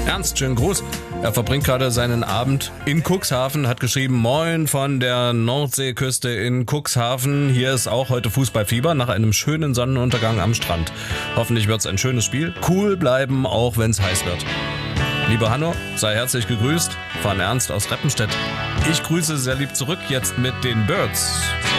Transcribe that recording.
Ernst, schönen Gruß. Er verbringt gerade seinen Abend in Cuxhaven, hat geschrieben, moin von der Nordseeküste in Cuxhaven. Hier ist auch heute Fußballfieber nach einem schönen Sonnenuntergang am Strand. Hoffentlich wird's ein schönes Spiel. Cool bleiben, auch wenn's heiß wird. Lieber Hanno, sei herzlich gegrüßt von Ernst aus Reppenstedt. Ich grüße sehr lieb zurück jetzt mit den Birds.